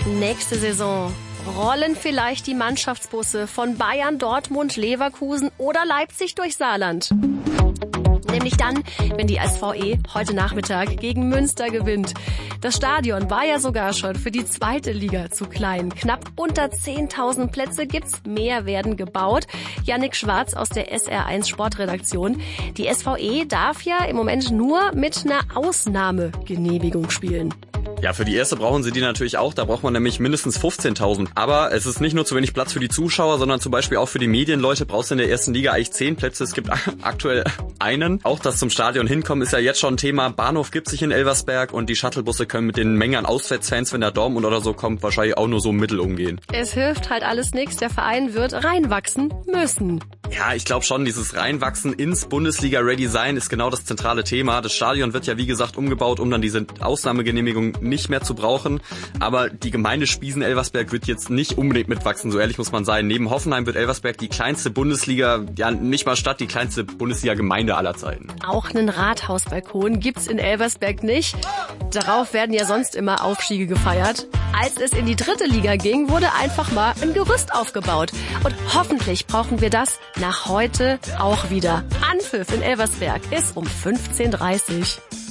Nächste Saison rollen vielleicht die Mannschaftsbusse von Bayern, Dortmund, Leverkusen oder Leipzig durch Saarland. Nämlich dann, wenn die SVE heute Nachmittag gegen Münster gewinnt. Das Stadion war ja sogar schon für die 2. Liga zu klein. Knapp unter 10.000 Plätze gibt's, mehr werden gebaut. Jannik Schwarz aus der SR1 Sportredaktion. Die SVE darf ja im Moment nur mit einer Ausnahmegenehmigung spielen. Ja, für die erste brauchen sie die natürlich auch. Da braucht man nämlich mindestens 15.000. Aber es ist nicht nur zu wenig Platz für die Zuschauer, sondern zum Beispiel auch für die Medienleute brauchst du in der ersten Liga eigentlich 10 Plätze. Es gibt aktuell einen. Auch das zum Stadion hinkommen ist ja jetzt schon ein Thema. Bahnhof gibt sich in Elversberg und die Shuttlebusse können mit den Mengen an Auswärtsfans, wenn der Dortmund oder so kommt, wahrscheinlich auch nur so mittel umgehen. Es hilft halt alles nichts. Der Verein wird reinwachsen müssen. Ja, ich glaube schon, dieses Reinwachsen ins Bundesliga-Ready-Sein ist genau das zentrale Thema. Das Stadion wird ja wie gesagt umgebaut, um dann diese Ausnahmegenehmigung nicht mehr zu brauchen. Aber die Gemeinde Spiesen-Elversberg wird jetzt nicht unbedingt mitwachsen, so ehrlich muss man sein. Neben Hoffenheim wird Elversberg die kleinste Bundesliga, ja nicht mal Stadt, die kleinste Bundesliga-Gemeinde aller Zeiten. Auch einen Rathausbalkon gibt's in Elversberg nicht. Darauf werden ja sonst immer Aufstiege gefeiert. Als es in die 3. Liga ging, wurde einfach mal ein Gerüst aufgebaut. Und hoffentlich brauchen wir das nach heute auch wieder. Anpfiff in Elversberg ist um 15:30 Uhr.